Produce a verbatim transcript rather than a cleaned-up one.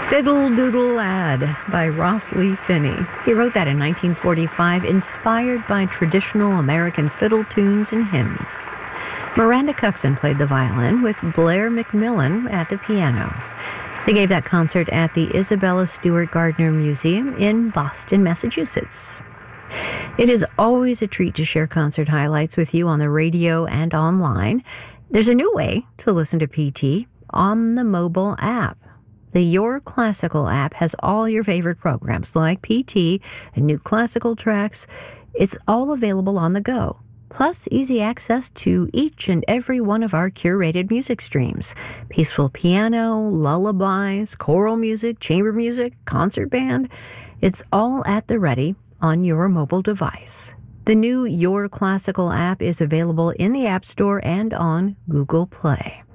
Fiddle Doodle Lad by Ross Lee Finney. He wrote that in nineteen forty-five, inspired by traditional American fiddle tunes and hymns. Miranda Cookson played the violin with Blair McMillan at the piano. They gave that concert at the Isabella Stewart Gardner Museum in Boston, Massachusetts. It is always a treat to share concert highlights with you on the radio and online. There's a new way to listen to P T on the mobile app. The Your Classical app has all your favorite programs like P T and new classical tracks. It's all available on the go. Plus, easy access to each and every one of our curated music streams. Peaceful piano, lullabies, choral music, chamber music, concert band. It's all at the ready on your mobile device. The new Your Classical app is available in the App Store and on Google Play.